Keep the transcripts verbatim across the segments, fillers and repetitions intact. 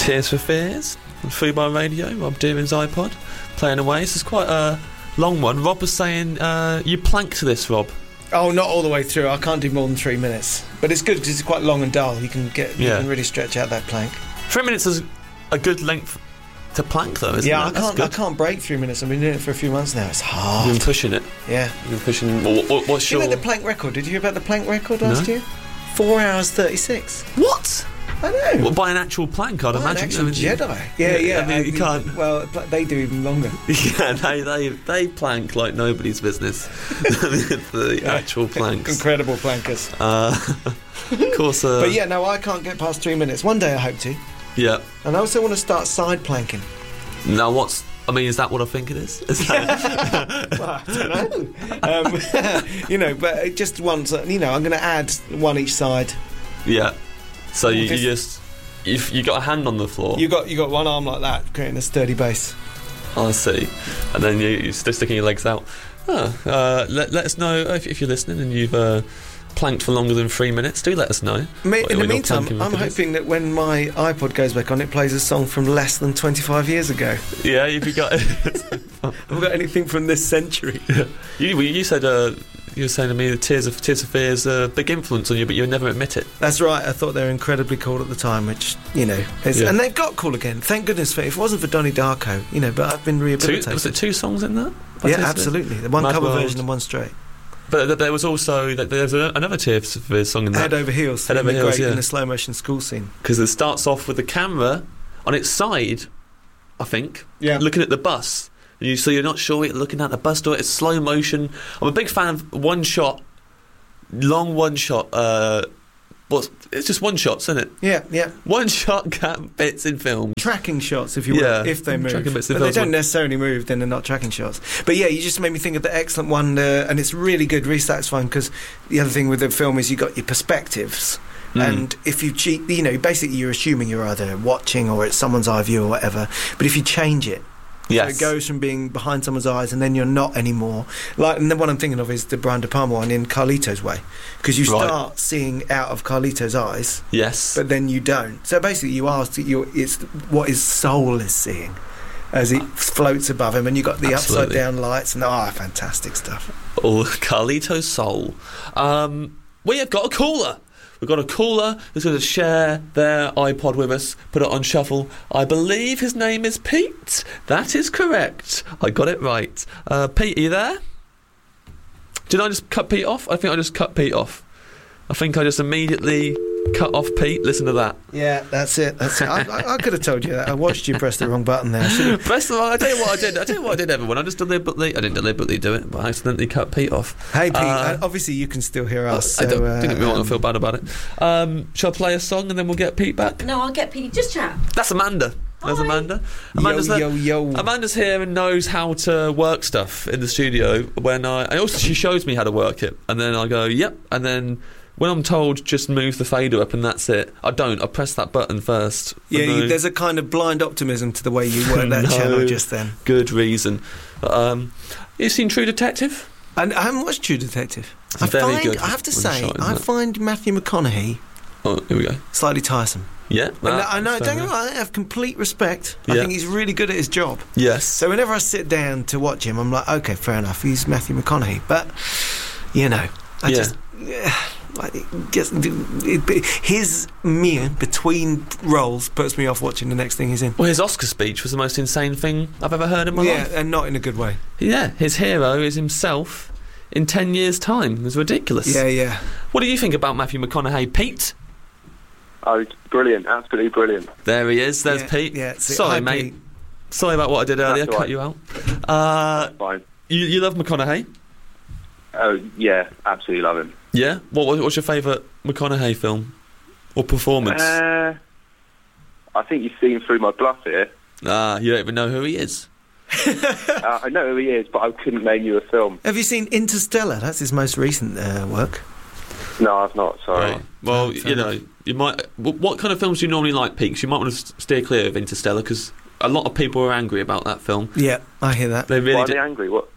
Tears for Fears, Free by Radio, Rob Deering's iPod, playing away. This is quite a long one. Rob was saying uh, you planked this, Rob. Oh, not all the way through. I can't do more than three minutes. But it's good because it's quite long and dull. You can get, Yeah. you can really stretch out that plank. Three minutes is a good length to plank, though, isn't yeah, it? I can't. I can't break three minutes. I've been doing it for a few months now. It's hard. You've been pushing it. Yeah. You've been pushing. What, what, what's You your? know the plank record? Did you hear about the plank record last No. year? Four hours thirty-six. What? I know. Well, by an actual plank, I'd By an imagine. actual I mean, Jedi. Yeah, yeah, yeah. I mean, you can't- Well, they do even longer. Yeah, they they they plank like nobody's business. The Yeah. actual planks. Incredible plankers. Uh, of course. Uh, But yeah, no, I can't get past three minutes. One day I hope to. Yeah. And I also want to start side planking. Now, what's? I mean, is that what I think it is? Is that, Well, I don't know. um, you know, but just once, you know, I'm going to add one each side. yeah. So you, you This- just you've you got a hand on the floor. You got you got one arm like that, creating a sturdy base. I see, and then you, you're still sticking your legs out. Oh, uh, let let us know if, if you're listening and you've uh, planked for longer than three minutes. Do let us know. Me, what- in what the your meantime, planking I'm record is. hoping that when my iPod goes back on, it plays a song from less than twenty-five years ago. Yeah, if you got. Have we got anything from this century? you you said uh, you were saying to me that Tears of Tears of Fear is a big influence on you, but you would never admit it. That's right. I thought they were incredibly cool at the time, which, you know, is, Yeah. and they've got cool again. Thank goodness for it. If it wasn't for Donnie Darko, you know, but I've been Two, rehabilitated. was it two songs in that? by Yeah, Tears of Fear? absolutely. The one Mad cover World. version and one straight. But th- there was also th- there's a, another Tears of Fear song in that Head over heels. Head in over the heels, great, yeah. in the slow motion school scene. because it starts off with the camera on its side, I think, Yeah. looking at the bus. And you, so you're not sure you're looking at the bus door. It's slow motion. I'm a big fan of one shot, long one shot. Uh, what's it's just one shots, isn't it? Yeah, yeah. One shot cat bits in film. Tracking shots, if you will, Yeah, if they move. tracking bits in But they films don't would- necessarily move, then they're not tracking shots. But yeah, you just made me think of the excellent one, uh, and it's really good, really satisfying, because the other thing with the film is you got your perspectives. Mm. And if you cheat, you know, basically you're assuming you're either watching or it's someone's eye view or whatever. But if you change it, Yes. so it goes from being behind someone's eyes and then you're not anymore. Like, and then what I'm thinking of is the Brian De Palma one in Carlito's Way, because you Right. start seeing out of Carlito's eyes, Yes. but then you don't. So basically, you are you it's what his soul is seeing as it floats above him, and you got the upside Absolutely. down lights and ah, fantastic stuff. Oh, Carlito's Soul. Um, we have got a caller. We've got a caller who's going to share their iPod with us, put it on shuffle. I believe his name is Pete. That is correct. I got it right. Uh, Pete, are you there? Did I just cut Pete off? I think I just cut Pete off. I think I just immediately cut off Pete. Listen to that. Yeah, that's it. That's it. I, I, I could have told you that. I watched you press the wrong button there. I should have. First of all, I tell you what I did. I tell you what I did, everyone. I just deliberately, I didn't deliberately do it, but I accidentally cut Pete off. Hey, Pete. Uh, uh, obviously, you can still hear us. I So, don't, uh, didn't really want um, to feel bad about it. Um, shall I play a song and then we'll get Pete back? No, I'll get Pete. Just chat. That's Amanda. There's Hi. Amanda. Yo, Amanda's there. yo, yo. Amanda's here and knows how to work stuff in the studio. When I, and also she shows me how to work it, and then I go, yep. And then when I'm told just move the fader up and that's it, I don't. I press that button first. for Yeah, no you, there's a kind of blind optimism to the way you work that No. channel just then. good reason. Um, you seen True Detective? And I haven't watched True Detective. It's I very find, good I have to when say, shot, isn't I it? find Matthew McConaughey Oh, here we go. slightly tiresome. Yeah, And that- I know, fair don't get me enough. wrong, I have complete respect. I Yeah. think he's really good at his job. Yes. So whenever I sit down to watch him, I'm like, okay, fair enough, he's Matthew McConaughey. But, you know, I Yeah. just... Yeah, like, it just it, it, his me between roles puts me off watching the next thing he's in. Well, his Oscar speech was the most insane thing I've ever heard in my Yeah, life. and not in a good way. Yeah, his hero is himself in ten years' time. It's ridiculous. Yeah, yeah. What do you think about Matthew McConaughey, Pete? Oh, it's brilliant, absolutely brilliant. There he is. There's Yeah, Pete. yeah, it's it. Sorry, Hi, mate. Pete. Sorry about what I did earlier. That's Cut all right. you out. Uh, Fine. you, you love McConaughey? Oh, yeah, absolutely love him. Yeah. What was what's your favourite McConaughey film or performance? Uh, I think you've seen through my bluff here. Ah, you don't even know who he is. uh, I know who he is, but I couldn't name you a film. Have you seen Interstellar? That's his most recent uh, work. No, I've not, sorry. Right. Well, Oh, fair you know, you might. wh- What kind of films do you normally like, Pete? 'Cause you might want to steer clear of Interstellar because a lot of people are angry about that film. Yeah, I hear that. They really Why are do. they angry? What?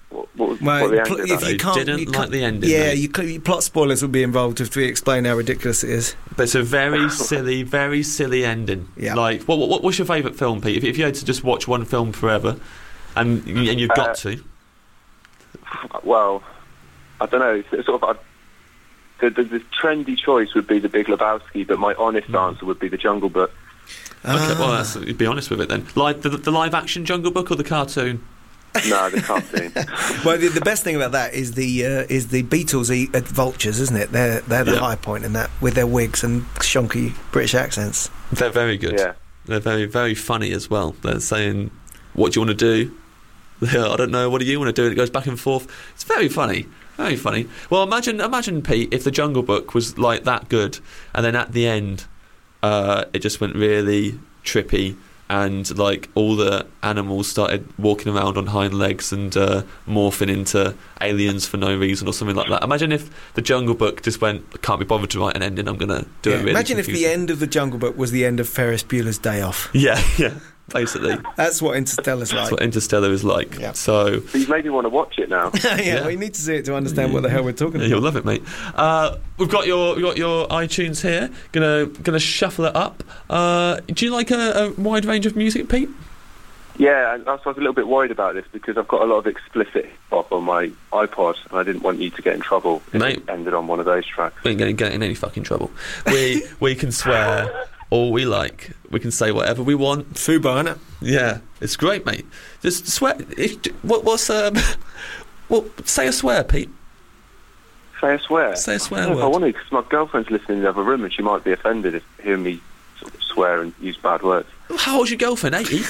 What, what, was, Well, what the pl- ending if about? you I can't, didn't you like can't- the ending, Yeah, mate. you, cl- plot spoilers will be involved if we explain how ridiculous it is. But it's a very silly, very silly ending. Yeah. Like, what, what, what's your favourite film, Pete? If, if you had to just watch one film forever, and and you've got Uh, to, Well, I don't know. It's sort of, I, the, the, the trendy choice would be The Big Lebowski, but my honest Mm. answer would be The Jungle Book. okay, well, Ah. that's, be honest with it then. Like the, the live action Jungle Book or the cartoon? No, the cartoon. Well, the, the best thing about that is the uh, is the Beatles eat at vultures, isn't it? They're they're the Yeah. high point in that, with their wigs and shonky British accents. They're very good. Yeah. They're very, very funny as well. They're saying, "What do you want to do?" I don't know. What do you want to do? And it goes back and forth. It's very funny. Very funny. Well, imagine, imagine, Pete, if the Jungle Book was like that good, and then at the end, uh, it just went really trippy, and like all the animals started walking around on hind legs and uh, morphing into aliens for no reason or something like that. Imagine if the Jungle Book just went, I can't be bothered to write an ending. I'm gonna do Yeah, it really imagine if the confusing." end of the Jungle Book was the end of Ferris Bueller's Day Off. Yeah, yeah. Basically, That's what Interstellar's that's like. what Interstellar is like. Yeah. So. So you've made me want to watch it now. yeah, Yeah. we need to see it to understand what the hell we're talking Yeah, about. you'll love it, mate. Uh, we've got your we've got your iTunes here. Gonna gonna shuffle it up. Uh, do you like a, a wide range of music, Pete? Yeah, and I was a little bit worried about this because I've got a lot of explicit hip-hop on my iPod, and I didn't want you to get in trouble if Mate. it ended on one of those tracks. We ain't gonna get in any fucking trouble. We we can swear all we like. We can say whatever we want. Fubar, innit? Yeah, it's great, mate. Just swear. If, what what's um? Well, say a swear, Pete. Say a swear. Say a I swear don't know if I word. want to, because my girlfriend's listening in the other room, and she might be offended if hearing me sort of swear and use bad words. How old's your girlfriend? Eighty.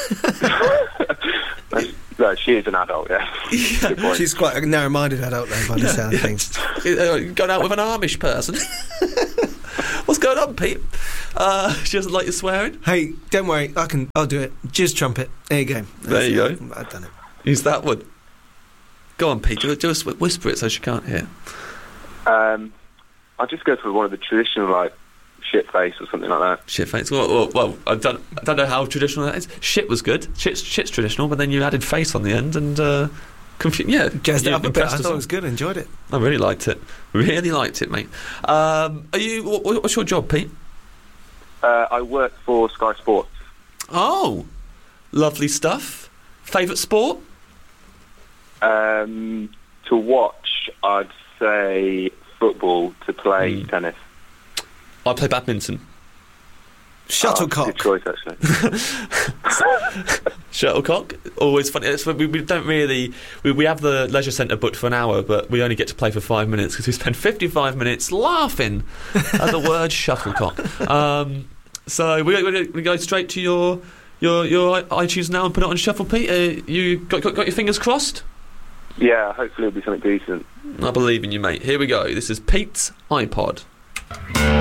No, she is an adult, yeah. Good point. She's quite a narrow-minded adult, though, by the sound of things. Uh, Going out with an Amish person. What's going on, Pete? Uh, she doesn't like you swearing. Hey, don't worry, I can. I'll do it. Jizz trumpet. There you go. There you That's- go. I've done it. Use that one. Go on, Pete. Do, do a sw- whisper it so she can't hear. Um, I'll just go for one of the traditional, like, shit face or something like that. Shit face. Well, well, well I don't, I don't know how traditional that is. Shit was good. Shit's, shit's traditional, but then you added face on the end and uh, confu- Yeah, Jazzed it you up a bit. impressed I us thought all. it was good. Enjoyed it. I really liked it. Really liked it, mate. Um, are you? What, what's your job, Pete? Uh, I work for Sky Sports. Oh, lovely stuff. Favourite sport? Um, to watch, I'd say football. To play, Mm. tennis. I play badminton. Shuttlecock. Oh, good choice, actually. Shuttlecock, always funny. It's, we, we don't really. We, we have the leisure centre booked for an hour, but we only get to play for five minutes because we spend fifty-five minutes laughing at the word shuttlecock. Um, so we, we, we go straight to your your your iTunes now and put it on shuffle, Pete. Uh, you got, got got your fingers crossed? Yeah, hopefully it'll be something decent. I believe in you, mate. Here we go. This is Pete's iPod.